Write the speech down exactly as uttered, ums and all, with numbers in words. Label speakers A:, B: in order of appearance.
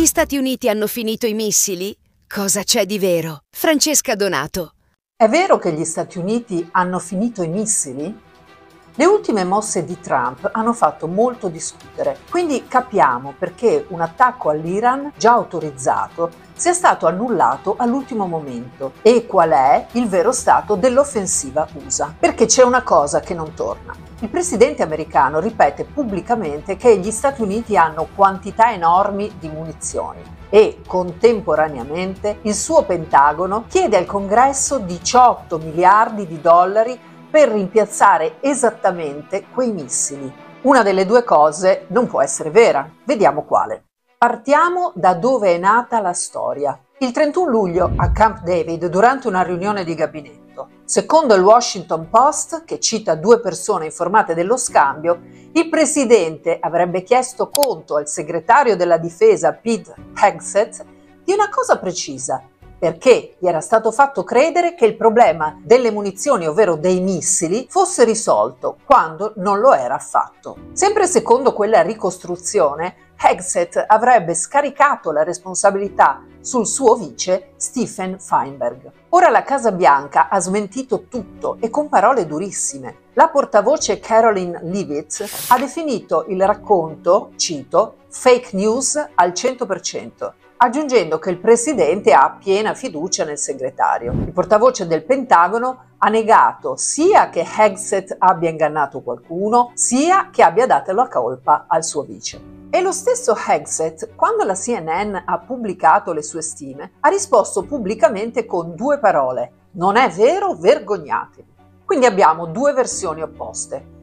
A: Gli Stati Uniti hanno finito i missili? Cosa c'è di vero? Francesca Donato.
B: È vero che gli Stati Uniti hanno finito i missili? Le ultime mosse di Trump hanno fatto molto discutere, quindi capiamo perché un attacco all'Iran, già autorizzato, sia stato annullato all'ultimo momento e qual è il vero stato dell'offensiva U S A. Perché c'è una cosa che non torna. Il presidente americano ripete pubblicamente che gli Stati Uniti hanno quantità enormi di munizioni e contemporaneamente il suo Pentagono chiede al Congresso diciotto miliardi di dollari per rimpiazzare esattamente quei missili. Una delle due cose non può essere vera. Vediamo quale. Partiamo da dove è nata la storia. Il trentuno luglio a Camp David, durante una riunione di gabinetto. Secondo il Washington Post, che cita due persone informate dello scambio, il presidente avrebbe chiesto conto al segretario della difesa Pete Hegseth di una cosa precisa, perché gli era stato fatto credere che il problema delle munizioni, ovvero dei missili, fosse risolto quando non lo era affatto. Sempre secondo quella ricostruzione, Hegseth avrebbe scaricato la responsabilità sul suo vice Stephen Feinberg. Ora la Casa Bianca ha smentito tutto e con parole durissime. La portavoce Caroline Leavitt ha definito il racconto, cito, fake news al cento per cento, aggiungendo che il presidente ha piena fiducia nel segretario. Il portavoce del Pentagono ha negato sia che Hegseth abbia ingannato qualcuno, sia che abbia dato la colpa al suo vice. E lo stesso Hegseth, quando la C N N ha pubblicato le sue stime, ha risposto pubblicamente con due parole: non è vero, vergognatevi. Quindi abbiamo due versioni opposte.